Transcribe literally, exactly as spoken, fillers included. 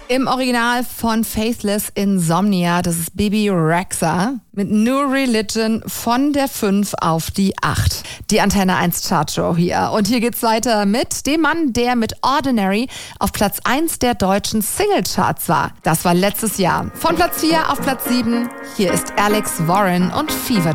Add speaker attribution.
Speaker 1: Im Original von Faithless Insomnia, das ist Bebe Rexha mit New Religion von der fünf auf die acht. Die Antenne eins Chartshow hier. Und hier geht's weiter mit dem Mann, der mit Ordinary auf Platz eins der deutschen Singlecharts war. Das war letztes Jahr. Von Platz vier auf Platz sieben, hier ist Alex Warren und Fever